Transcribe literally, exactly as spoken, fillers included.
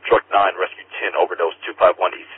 Truck nine, Rescue ten, overdose two five one East